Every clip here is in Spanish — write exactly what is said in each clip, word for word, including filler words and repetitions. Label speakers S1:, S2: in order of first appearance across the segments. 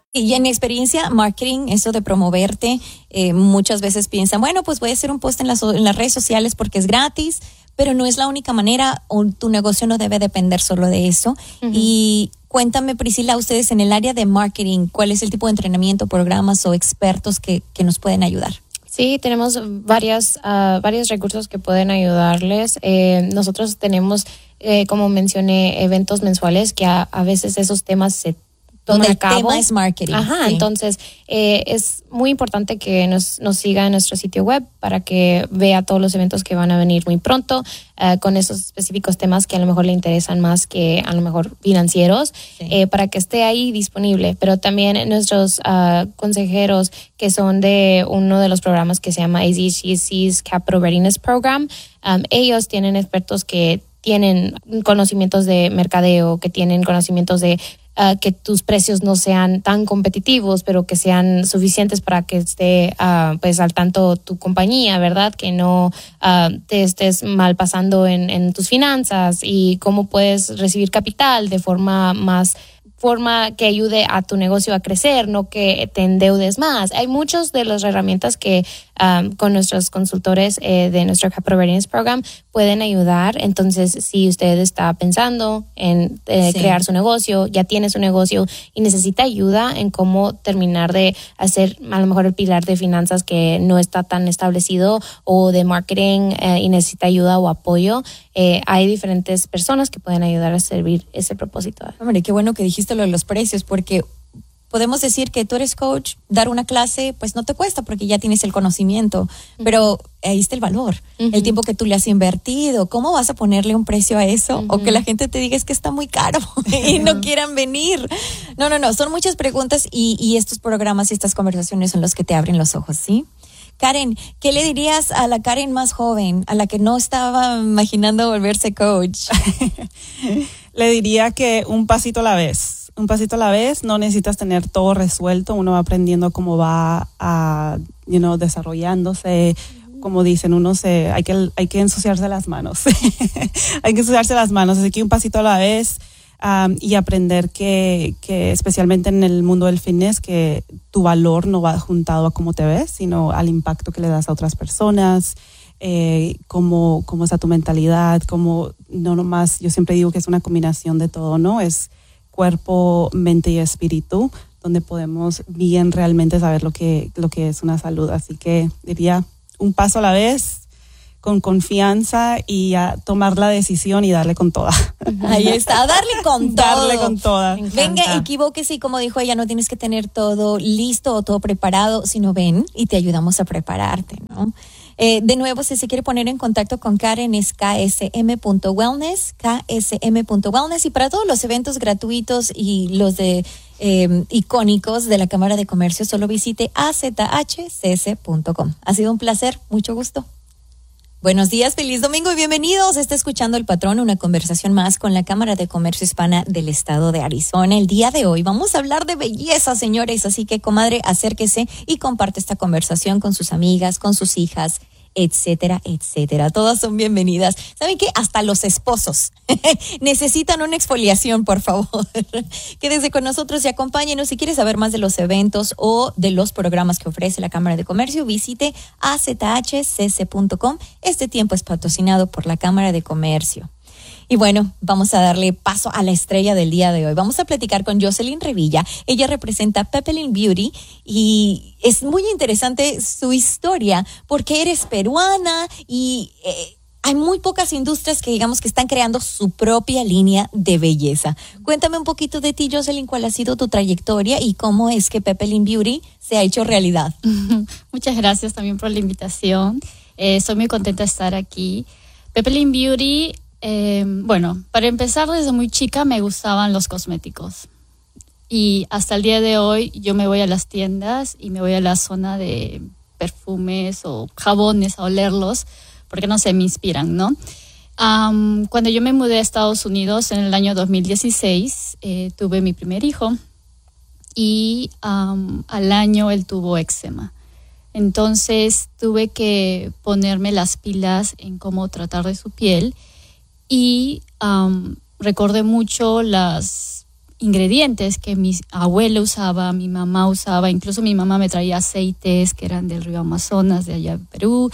S1: Y en experiencia marketing, eso de promoverte, eh, muchas veces piensan, bueno, pues voy a hacer un post en las, en las redes sociales porque es gratis, pero no es la única manera, o tu negocio no debe depender solo de eso. Uh-huh. Y cuéntame, Priscila, ustedes en el área de marketing, ¿cuál es el tipo de entrenamiento, programas o expertos que, que nos pueden ayudar?
S2: Sí, tenemos varias, uh, varios recursos que pueden ayudarles. Eh, nosotros tenemos, eh, como mencioné, eventos mensuales que a, a veces esos temas se
S1: donde el tema es marketing.
S2: Ajá, sí. Entonces eh, es muy importante que nos, nos siga en nuestro sitio web para que vea todos los eventos que van a venir muy pronto uh, con esos específicos temas que a lo mejor le interesan más que a lo mejor financieros, sí. eh, para que esté ahí disponible. Pero también nuestros uh, consejeros que son de uno de los programas que se llama A Z G C's Capital Readiness Program, um, ellos tienen expertos que tienen conocimientos de mercadeo, que tienen conocimientos de Uh, que tus precios no sean tan competitivos, pero que sean suficientes para que esté uh, pues al tanto tu compañía, ¿verdad? Que no uh, te estés mal pasando en, en tus finanzas, y cómo puedes recibir capital de forma más forma que ayude a tu negocio a crecer, no que te endeudes más. Hay muchas de las herramientas que um, con nuestros consultores eh, de nuestro Capital Readiness Program pueden ayudar. Entonces, si usted está pensando en eh, sí. crear su negocio, ya tiene su negocio y necesita ayuda en cómo terminar de hacer a lo mejor el pilar de finanzas que no está tan establecido, o de marketing eh, y necesita ayuda o apoyo, eh, hay diferentes personas que pueden ayudar a servir ese propósito.
S1: Hombre, qué bueno que dijiste lo de los precios, porque podemos decir que tú eres coach, dar una clase pues no te cuesta porque ya tienes el conocimiento, uh-huh. pero ahí está el valor, uh-huh. el tiempo que tú le has invertido. ¿Cómo vas a ponerle un precio a eso? Uh-huh. O que la gente te diga es que está muy caro y no quieran venir. No, no, no, son muchas preguntas, y, y estos programas y estas conversaciones son los que te abren los ojos, ¿sí? Karen, ¿qué le dirías a la Karen más joven, a la que no estaba imaginando volverse coach?
S3: Le diría que un pasito a la vez, un pasito a la vez. No necesitas tener todo resuelto, uno va aprendiendo cómo va a, you know, desarrollándose. Como dicen, uno se, hay que, hay que ensuciarse las manos, hay que ensuciarse las manos, así que un pasito a la vez. Um, y aprender que, que especialmente en el mundo del fitness, que tu valor no va juntado a cómo te ves, sino al impacto que le das a otras personas, eh, cómo, cómo está tu mentalidad, cómo no nomás, yo siempre digo que es una combinación de todo, ¿no? Es cuerpo, mente y espíritu, donde podemos bien realmente saber lo que, lo que es una salud. Así que diría un paso a la vez, con confianza, y a tomar la decisión y darle con toda.
S1: Ahí está, darle con todo.
S3: Darle con toda.
S1: Venga, equivóquese, y como dijo ella, no tienes que tener todo listo o todo preparado, sino ven y te ayudamos a prepararte, ¿no? Eh, de nuevo, si se quiere poner en contacto con Karen, es k s m punto wellness, k s m punto wellness, y para todos los eventos gratuitos y los de eh, icónicos de la Cámara de Comercio, solo visite a z h c s punto com. Ha sido un placer, mucho gusto. Buenos días, feliz domingo y bienvenidos. Está escuchando El Patrón, una conversación más con la Cámara de Comercio Hispana del Estado de Arizona. El día de hoy vamos a hablar de belleza, señores, así que, comadre, acérquese y comparte esta conversación con sus amigas, con sus hijas, etcétera, etcétera. Todas son bienvenidas. ¿Saben qué? Hasta los esposos necesitan una exfoliación, por favor. Quédese con nosotros y acompáñenos. Si quieres saber más de los eventos o de los programas que ofrece la Cámara de Comercio, visite a z h c s punto com. Este tiempo es patrocinado por la Cámara de Comercio. Y bueno, vamos a darle paso a la estrella del día de hoy. Vamos a platicar con Jocelyn Revilla. Ella representa Pepperlin Beauty y es muy interesante su historia porque eres peruana y eh, hay muy pocas industrias que digamos que están creando su propia línea de belleza. Cuéntame un poquito de ti, Jocelyn, cuál ha sido tu trayectoria y cómo es que Pepperlin Beauty se ha hecho realidad.
S4: Muchas gracias también por la invitación. Eh, estoy muy contenta de estar aquí. Pepperlin Beauty... Eh, bueno, para empezar, desde muy chica me gustaban los cosméticos y hasta el día de hoy yo me voy a las tiendas y me voy a la zona de perfumes o jabones a olerlos porque no sé, me inspiran, ¿no? Um, cuando yo me mudé a Estados Unidos en el año dos mil dieciséis, eh, tuve mi primer hijo y um, al año él tuvo eczema. Entonces tuve que ponerme las pilas en cómo tratar de su piel. Y um, recordé mucho las ingredientes que mi abuela usaba, mi mamá usaba, incluso mi mamá me traía aceites que eran del río Amazonas, de allá en Perú,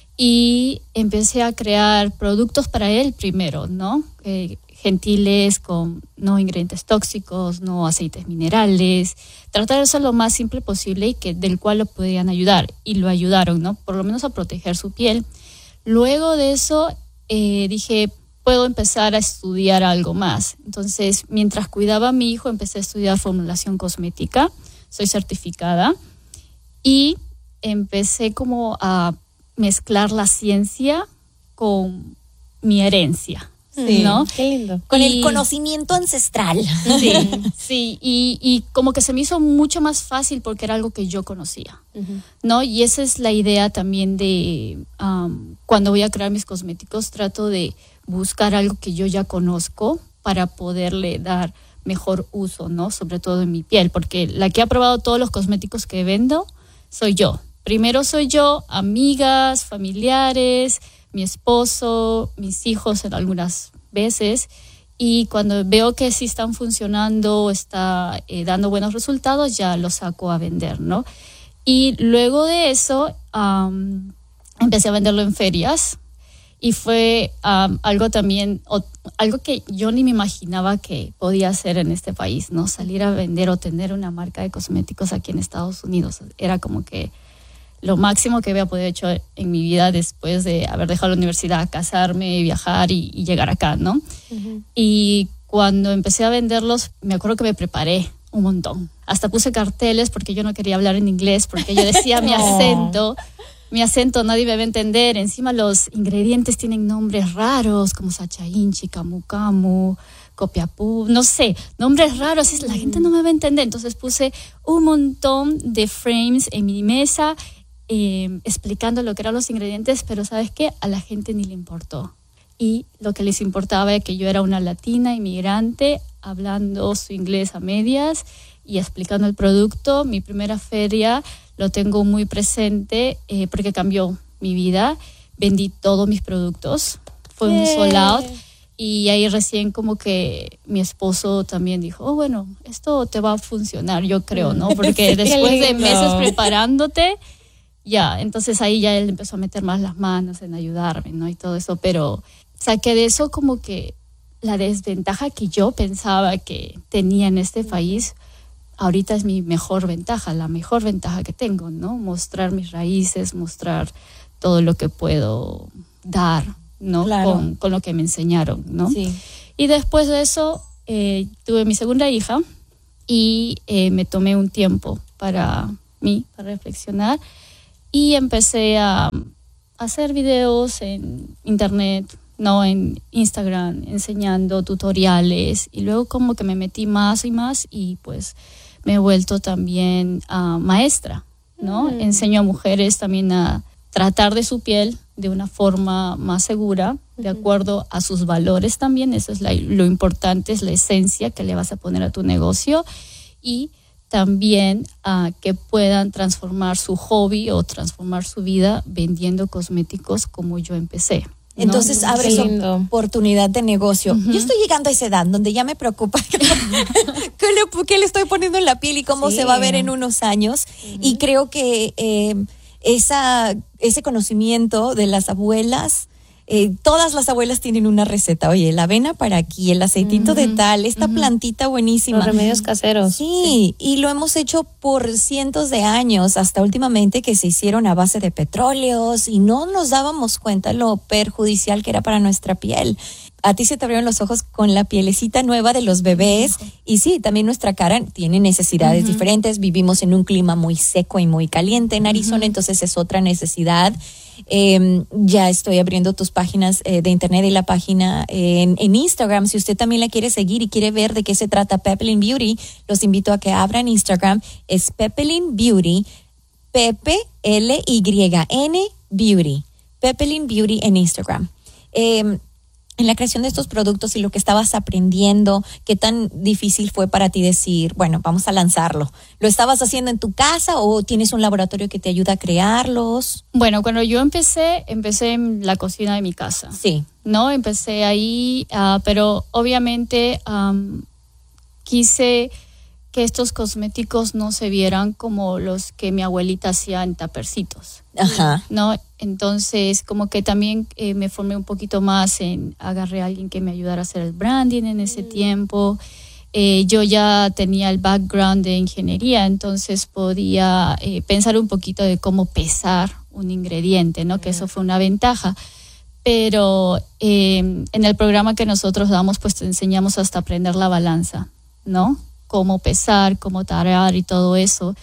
S4: y empecé a crear productos para él primero, ¿no? Eh, gentiles, con no ingredientes tóxicos, no aceites minerales, tratar de ser lo más simple posible y que del cual lo podían ayudar, y lo ayudaron, ¿no? Por lo menos a proteger su piel. Luego de eso eh, dije, puedo empezar a estudiar algo más. Entonces, mientras cuidaba a mi hijo, empecé a estudiar formulación cosmética, soy certificada, y empecé como a mezclar la ciencia con mi herencia.
S2: Sí,
S4: ¿no?
S2: Qué lindo.
S1: Con
S4: Y-
S1: el conocimiento ancestral.
S4: Sí, sí, y, y como que se me hizo mucho más fácil porque era algo que yo conocía,
S2: Ujú.
S4: ¿no? Y esa es la idea también de um, cuando voy a crear mis cosméticos, trato de buscar algo que yo ya conozco para poderle dar mejor uso, ¿no? Sobre todo en mi piel, porque la que ha probado todos los cosméticos que vendo soy yo. Primero soy yo, amigas, familiares, mi esposo, mis hijos en algunas veces, y cuando veo que sí están funcionando, está eh, dando buenos resultados, ya los saco a vender, ¿no? Y luego de eso um, empecé a venderlo en ferias, y fue um, algo también, o, algo que yo ni me imaginaba que podía hacer en este país, ¿no? Salir a vender o tener una marca de cosméticos aquí en Estados Unidos. Era como que lo máximo que había podido hecho en mi vida después de haber dejado la universidad, casarme, viajar y, y llegar acá, ¿no?
S2: Ujú.
S4: Y cuando empecé a venderlos, me acuerdo que me preparé un montón. Hasta puse carteles porque yo no quería hablar en inglés, porque yo decía mi acento, mi acento nadie me va a entender. Encima los ingredientes tienen nombres raros, como Sachainchi, Camu Camu, Copiapú, no sé, nombres raros, la gente no me va a entender. Entonces puse un montón de frames en mi mesa, eh, explicando lo que eran los ingredientes, pero ¿sabes qué? A la gente ni le importó. Y lo que les importaba era que yo era una latina inmigrante, hablando su inglés a medias y explicando el producto. Mi primera feria lo tengo muy presente eh, porque cambió mi vida. Vendí todos mis productos, fue un sold out. Y ahí recién como que mi esposo también dijo, oh, bueno, esto te va a funcionar, yo creo, ¿no? Porque
S2: Sí,
S4: después
S2: qué
S4: de
S2: lindo.
S4: meses preparándote, ya, entonces ahí ya él empezó a meter más las manos en ayudarme, ¿no? Y todo eso, pero saqué de eso como que la desventaja que yo pensaba que tenía en este país, ahorita es mi mejor ventaja, la mejor ventaja que tengo, ¿no? Mostrar mis raíces, mostrar todo lo que puedo dar, ¿no?
S1: Claro.
S4: Con, con lo que me enseñaron, ¿no?
S1: Sí.
S4: Y después de eso eh, tuve mi segunda hija y eh, me tomé un tiempo para mí, para reflexionar, y empecé a, a hacer videos en internet, no en Instagram, enseñando tutoriales, y luego como que me metí más y más y pues me he vuelto también uh, maestra, ¿no?
S2: Mm.
S4: Enseño a mujeres también a tratar de su piel de una forma más segura, de acuerdo a sus valores también. Eso es la, lo importante, es la esencia que le vas a poner a tu negocio, y también uh, que puedan transformar su hobby o transformar su vida vendiendo cosméticos como yo empecé, ¿no?
S1: Entonces
S2: Qué
S1: abres
S2: lindo.
S1: oportunidad de negocio.
S4: Ujú.
S1: Yo estoy llegando a esa edad donde ya me preocupa qué le, qué le estoy poniendo en la piel y cómo
S2: Sí.
S1: se va a ver en unos años. Y creo que eh, esa, ese conocimiento de las abuelas, eh, todas las abuelas tienen una receta. Oye, la avena para aquí, el aceitito de tal, esta plantita buenísima.
S2: Los remedios caseros.
S1: Sí, y lo hemos hecho por cientos de años, hasta últimamente que se hicieron a base de petróleos y no nos dábamos cuenta lo perjudicial que era para nuestra piel. A ti se te abrieron los ojos con la pielecita nueva de los bebés, y sí, también nuestra cara tiene necesidades diferentes. Vivimos en un clima muy seco y muy caliente en Arizona, entonces es otra necesidad. Eh, ya estoy abriendo tus páginas eh, de internet y la página eh, en, en Instagram. Si usted también la quiere seguir y quiere ver de qué se trata Pepelin Beauty, los invito a que abran Instagram. Es Pepelin Beauty, P P L Y N Beauty, Pepelin Beauty en Instagram. Eh, en la creación de estos productos y lo que estabas aprendiendo, ¿qué tan difícil fue para ti decir, bueno, vamos a lanzarlo? ¿Lo estabas haciendo en tu casa o tienes un laboratorio que te ayuda a crearlos?
S4: Bueno, cuando yo empecé, empecé en la cocina de mi casa.
S1: Sí.
S4: No, empecé ahí, uh, pero obviamente um, quise que estos cosméticos no se vieran como los que mi abuelita hacía en tapercitos.
S1: Ajá.
S4: ¿No? Entonces, como que también eh, me formé un poquito más en, agarré a alguien que me ayudara a hacer el branding en ese mm. tiempo. Eh, yo ya tenía el background de ingeniería, entonces podía eh, pensar un poquito de cómo pesar un ingrediente, ¿no? Mm. Que eso fue una ventaja. Pero eh, en el programa que nosotros damos, pues te enseñamos hasta aprender la balanza, ¿no? Cómo pesar, cómo tarear y todo eso.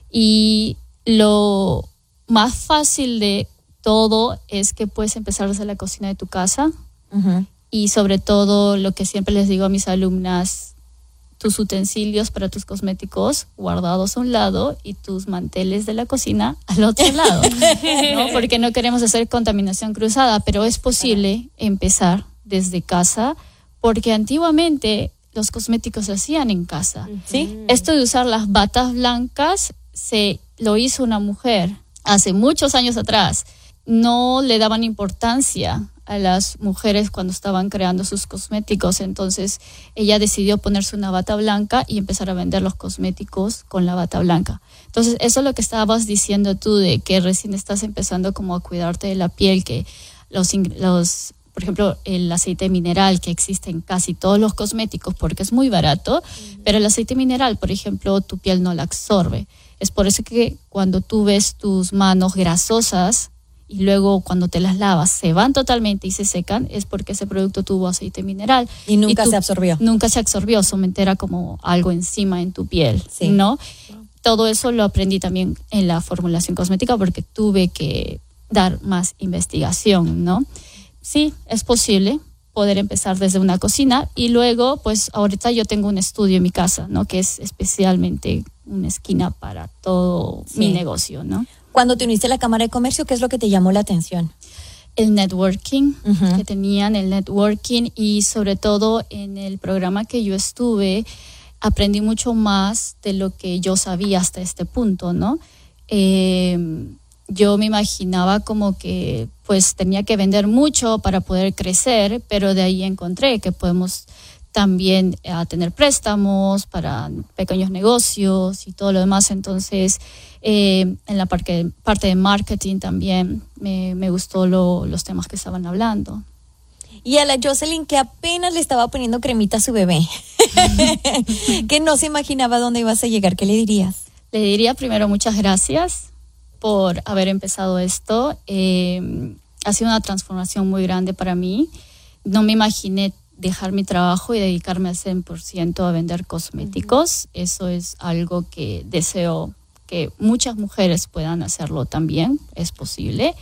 S4: Y lo más fácil de todo es que puedes empezar desde la cocina de tu casa. Uh-huh. Y sobre todo, lo que siempre les digo a mis alumnas, tus utensilios para tus cosméticos guardados a un lado y tus manteles de la cocina al otro lado, ¿no? Porque no queremos hacer contaminación cruzada, pero es posible empezar desde casa, porque antiguamente los cosméticos se hacían en casa.
S1: ¿Sí?
S4: Esto de usar las batas blancas se lo hizo una mujer hace muchos años atrás. No le daban importancia a las mujeres cuando estaban creando sus cosméticos, entonces ella decidió ponerse una bata blanca y empezar a vender los cosméticos con la bata blanca. Entonces eso es lo que estabas diciendo tú, de que recién estás empezando como a cuidarte de la piel, que los, los por ejemplo, el aceite mineral que existe en casi todos los cosméticos porque es muy barato, uh-huh. pero el aceite mineral, por ejemplo, tu piel no la absorbe. Es por eso que cuando tú ves tus manos grasosas y luego cuando te las lavas se van totalmente y se secan, es porque ese producto tuvo aceite mineral.
S1: Y nunca
S4: y
S1: se absorbió.
S4: Nunca se absorbió, solamente era como algo encima en tu piel,
S1: sí.
S4: ¿no? Wow. Todo eso lo aprendí también en la formulación cosmética porque tuve que dar más investigación, ¿no? Sí, es posible poder empezar desde una cocina y luego, pues ahorita yo tengo un estudio en mi casa, ¿no? Que es especialmente una esquina para todo sí. mi negocio, ¿no?
S1: Cuando te uniste a la Cámara de Comercio, ¿qué es lo que te llamó la atención?
S4: El networking, uh-huh. que tenían, el networking y sobre todo en el programa que yo estuve, aprendí mucho más de lo que yo sabía hasta este punto, ¿no? Eh, yo me imaginaba como que pues tenía que vender mucho para poder crecer, pero de ahí encontré que podemos también uh, tener préstamos para pequeños negocios y todo lo demás. Entonces, eh, en la parte, parte de marketing también me, me gustó lo, los temas que estaban hablando.
S1: Y a la Jocelyn, que apenas le estaba poniendo cremita a su bebé, que no se imaginaba dónde ibas a llegar, ¿qué le dirías?
S4: Le diría primero muchas gracias por haber empezado esto. Eh, ha sido una transformación muy grande para mí. No me imaginé dejar mi trabajo y dedicarme al cien por ciento a vender cosméticos. Uh-huh. Eso es algo que deseo que muchas mujeres puedan hacerlo también. Es posible.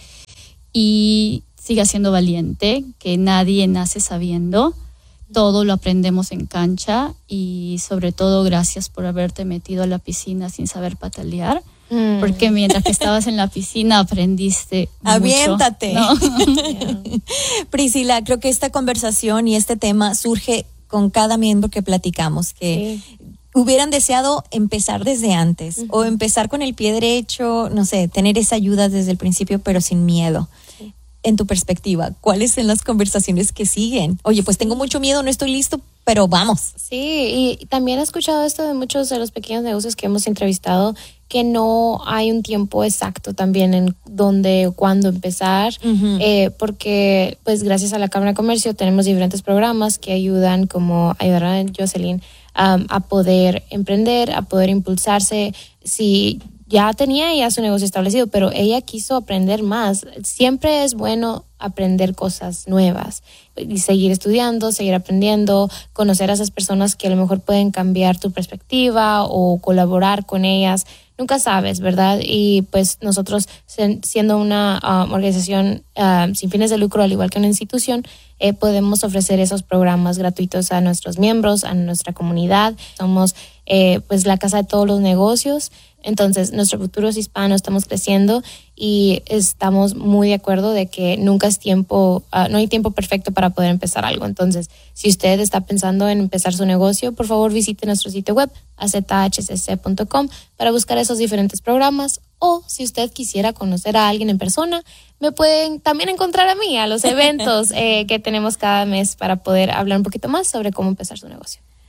S4: Y siga siendo valiente, que nadie nace sabiendo. Todo lo aprendemos en cancha y sobre todo gracias por haberte metido a la piscina sin saber patalear. Mm. Porque mientras que estabas en la piscina aprendiste
S1: Aviéntate.
S4: mucho, ¿no?
S1: Yeah. Priscila, creo que esta conversación y este tema surge con cada miembro que platicamos, que sí. hubieran deseado empezar desde antes, uh-huh. o empezar con el pie derecho, no sé, tener esa ayuda desde el principio, pero sin miedo. Sí. En tu perspectiva, ¿cuáles son las conversaciones que siguen? Oye, pues tengo mucho miedo, no estoy listo, pero vamos.
S2: Sí, y también he escuchado esto de muchos de los pequeños negocios que hemos entrevistado, que no hay un tiempo exacto también en dónde o cuándo empezar, uh-huh. eh, porque pues gracias a la Cámara de Comercio tenemos diferentes programas que ayudan, como ayudar a Jocelyn um, a poder emprender, a poder impulsarse. Si ya tenía ya su negocio establecido, pero ella quiso aprender más. Siempre es bueno aprender cosas nuevas y seguir estudiando, seguir aprendiendo, conocer a esas personas que a lo mejor pueden cambiar tu perspectiva o colaborar con ellas. Nunca sabes, ¿verdad? Y pues nosotros, siendo una uh, organización uh, sin fines de lucro, al igual que una institución, eh, podemos ofrecer esos programas gratuitos a nuestros miembros, a nuestra comunidad. Somos eh, pues la casa de todos los negocios. Entonces, nuestro futuro es hispano, estamos creciendo y estamos muy de acuerdo de que nunca es tiempo, uh, no hay tiempo perfecto para poder empezar algo. Entonces, si usted está pensando en empezar su negocio, por favor visite nuestro sitio web, a z h c c punto com, para buscar esos diferentes programas. O si usted quisiera conocer a alguien en persona, me pueden también encontrar a mí, a los eventos eh, que tenemos cada mes para poder hablar un poquito más sobre cómo empezar su negocio.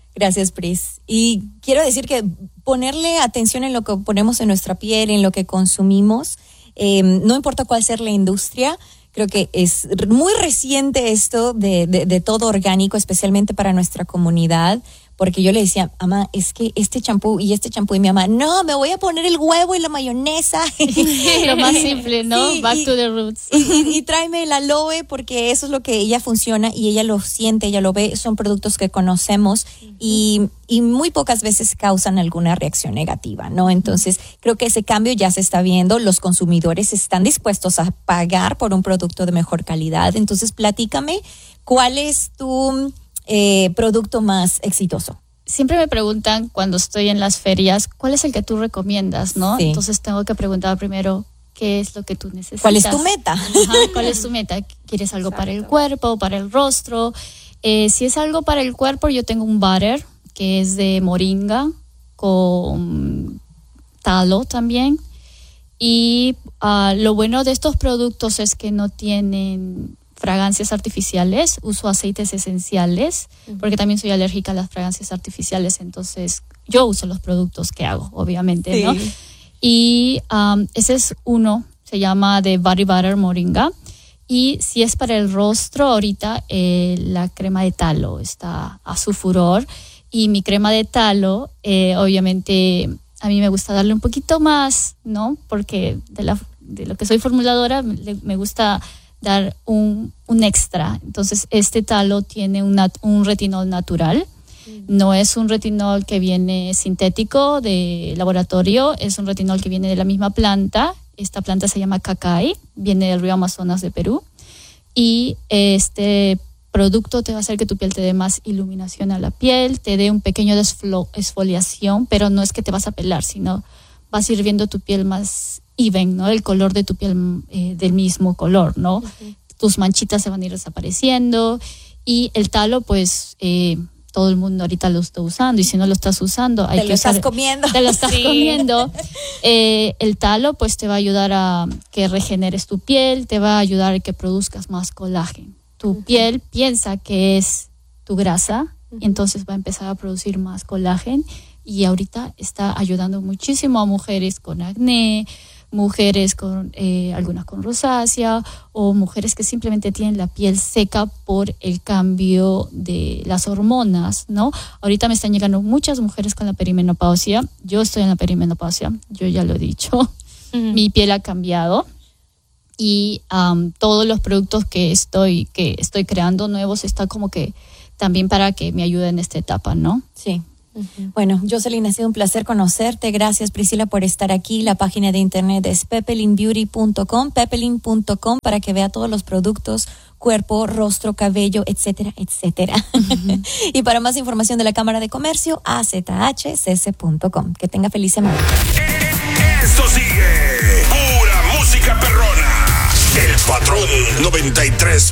S1: Gracias, Pris. Y quiero decir que ponerle atención en lo que ponemos en nuestra piel, en lo que consumimos, eh, no importa cuál sea la industria. Creo que es muy reciente esto de, de, de todo orgánico, especialmente para nuestra comunidad, porque yo le decía, mamá, es que este champú y este champú, y mi mamá, no, me voy a poner el huevo y la mayonesa.
S4: Lo más simple, ¿no?
S1: Sí,
S4: Back
S1: y,
S4: to the roots.
S1: Y, y, y tráeme el aloe, porque eso es lo que ella funciona y ella lo siente, ella lo ve, son productos que conocemos y, y muy pocas veces causan alguna reacción negativa, ¿no? Entonces, creo que ese cambio ya se está viendo, los consumidores están dispuestos a pagar por un producto de mejor calidad. Entonces, platícame, ¿cuál es tu eh, producto más exitoso?
S4: Siempre me preguntan cuando estoy en las ferias, ¿cuál es el que tú recomiendas, no?
S1: Sí.
S4: Entonces tengo que preguntar primero, ¿qué es lo que tú necesitas?
S1: ¿Cuál es tu meta?
S4: Ajá, ¿cuál es tu meta? ¿Quieres algo Exacto. para el cuerpo, para el rostro? Eh, si es algo para el cuerpo, yo tengo un butter que es de moringa con talo también. Y uh, lo bueno de estos productos es que no tienen fragancias artificiales, uso aceites esenciales, uh-huh. porque también soy alérgica a las fragancias artificiales, entonces yo uso los productos que hago, obviamente, sí. ¿no? Y um, ese es uno, se llama de Body Butter Moringa, y si es para el rostro, ahorita eh, la crema de talo está a su furor, y mi crema de talo, eh, obviamente, a mí me gusta darle un poquito más, ¿no? Porque de, la, de lo que soy formuladora, me, me gusta dar un, un extra. Entonces, este talo tiene un, nat, un retinol natural. Mm. No es un retinol que viene sintético de laboratorio, es un retinol que viene de la misma planta. Esta planta se llama cacay, viene del río Amazonas de Perú. Y este producto te va a hacer que tu piel te dé más iluminación a la piel, te dé un pequeño desfoliación, pero no es que te vas a pelar, sino vas a ir viendo tu piel más even, ¿no? El color de tu piel eh, del mismo color, ¿no? Uh-huh. Tus manchitas se van a ir desapareciendo y el talo, pues, eh, todo el mundo ahorita lo está usando y si no lo estás usando, hay
S1: te
S4: que
S1: lo
S4: usar,
S1: estás comiendo.
S4: Te lo estás sí. comiendo. Eh, el talo, pues, te va a ayudar a que regeneres tu piel, te va a ayudar a que produzcas más colágeno. Tu uh-huh. piel piensa que es tu grasa uh-huh. y entonces va a empezar a producir más colágeno y ahorita está ayudando muchísimo a mujeres con acné, mujeres con eh, algunas con rosácea o mujeres que simplemente tienen la piel seca por el cambio de las hormonas, ¿no? Ahorita me están llegando muchas mujeres con la perimenopausia. Yo estoy en la perimenopausia, yo ya lo he dicho. Uh-huh. Mi piel ha cambiado y um, todos los productos que estoy que estoy creando nuevos está como que también para que me ayuden en esta etapa, ¿no?
S1: Sí. Uh-huh. Bueno, Jocelyn, ha sido un placer conocerte. Gracias, Priscila, por estar aquí. La página de internet es pepelin beauty punto com, pepelin punto com, para que vea todos los productos, cuerpo, rostro, cabello, etcétera, etcétera. Uh-huh. Y para más información de la Cámara de Comercio, a z h c c punto com. Que tenga feliz semana.
S5: Esto sigue pura música perrona. El Patrón noventa y tres